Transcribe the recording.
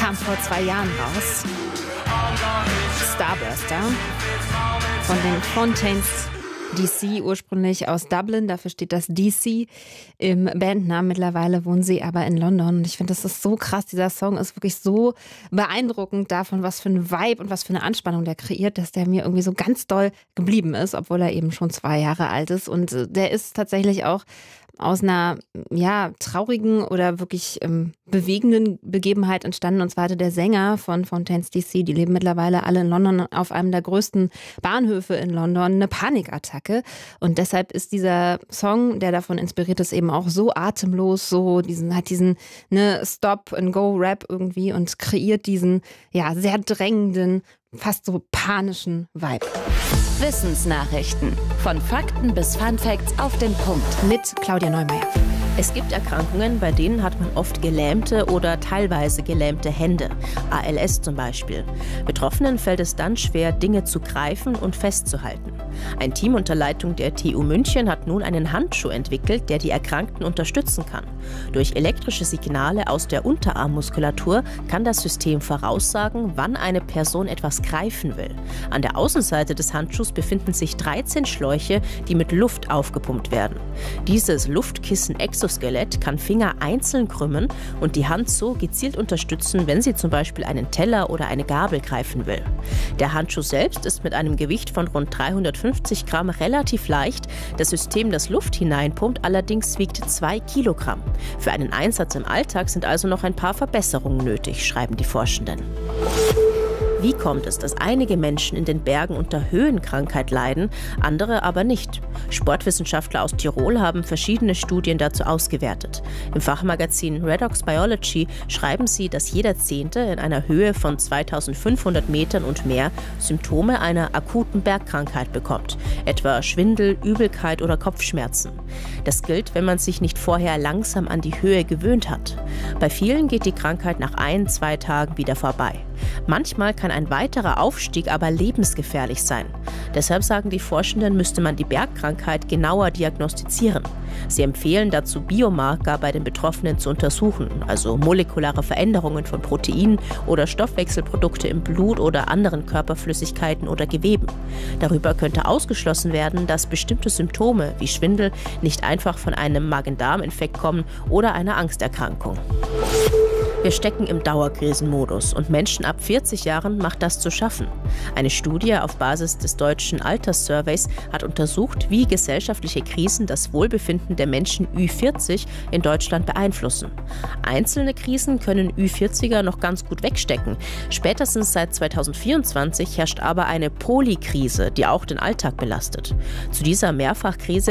Kam vor 2 Jahren raus. Starburster von den Fontaines DC, ursprünglich aus Dublin, dafür steht das DC im Bandnamen. Mittlerweile wohnen sie aber in London und ich finde, das ist so krass. Dieser Song ist wirklich so beeindruckend davon, was für ein Vibe und was für eine Anspannung der kreiert, dass der mir irgendwie so ganz doll geblieben ist, obwohl er eben schon 2 Jahre alt ist. Und der ist tatsächlich auch aus einer traurigen oder wirklich bewegenden Begebenheit entstanden. Und zwar hatte der Sänger von Fontaines DC, die leben mittlerweile alle in London, auf einem der größten Bahnhöfe in London, eine Panikattacke. Und deshalb ist dieser Song, der davon inspiriert ist, eben auch so atemlos, hat diesen Stop-and-Go-Rap irgendwie und kreiert diesen sehr drängenden, fast so panischen Vibe. Wissensnachrichten. Von Fakten bis Funfacts auf den Punkt. Mit Claudia Neumeier. Es gibt Erkrankungen, bei denen hat man oft gelähmte oder teilweise gelähmte Hände. ALS zum Beispiel. Betroffenen fällt es dann schwer, Dinge zu greifen und festzuhalten. Ein Team unter Leitung der TU München hat nun einen Handschuh entwickelt, der die Erkrankten unterstützen kann. Durch elektrische Signale aus der Unterarmmuskulatur kann das System voraussagen, wann eine Person etwas greifen will. An der Außenseite des Handschuhs befinden sich 13 Schläuche, die mit Luft aufgepumpt werden. Dieses Luftkissen-Exoskelett kann Finger einzeln krümmen und die Hand so gezielt unterstützen, wenn sie zum Beispiel einen Teller oder eine Gabel greifen will. Der Handschuh selbst ist mit einem Gewicht von rund 350 Gramm relativ leicht. Das System, das Luft hineinpumpt, allerdings wiegt 2 Kilogramm. Für einen Einsatz im Alltag sind also noch ein paar Verbesserungen nötig, schreiben die Forschenden. Wie kommt es, dass einige Menschen in den Bergen unter Höhenkrankheit leiden, andere aber nicht? Sportwissenschaftler aus Tirol haben verschiedene Studien dazu ausgewertet. Im Fachmagazin Redox Biology schreiben sie, dass jeder Zehnte in einer Höhe von 2500 Metern und mehr Symptome einer akuten Bergkrankheit bekommt, etwa Schwindel, Übelkeit oder Kopfschmerzen. Das gilt, wenn man sich nicht vorher langsam an die Höhe gewöhnt hat. Bei vielen geht die Krankheit nach 1-2 Tagen wieder vorbei. Manchmal kann ein weiterer Aufstieg aber lebensgefährlich sein. Deshalb sagen die Forschenden, müsste man die Bergkrankheit genauer diagnostizieren. Sie empfehlen dazu, Biomarker bei den Betroffenen zu untersuchen, also molekulare Veränderungen von Proteinen oder Stoffwechselprodukte im Blut oder anderen Körperflüssigkeiten oder Geweben. Darüber könnte ausgeschlossen werden, dass bestimmte Symptome wie Schwindel nicht einfach von einem Magen-Darm-Infekt kommen oder einer Angsterkrankung. Wir stecken im Dauerkrisenmodus und Menschen ab 40 Jahren macht das zu schaffen. Eine Studie auf Basis des deutschen Alterssurveys hat untersucht, wie gesellschaftliche Krisen das Wohlbefinden der Menschen Ü40 in Deutschland beeinflussen. Einzelne Krisen können Ü40er noch ganz gut wegstecken. Spätestens seit 2024 herrscht aber eine Polykrise, die auch den Alltag belastet. Zu dieser Mehrfachkrise